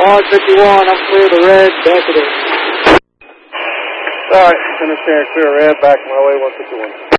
Hard 51, I'm clear the red, back it is. All right, understand, clear red, back my way, 151.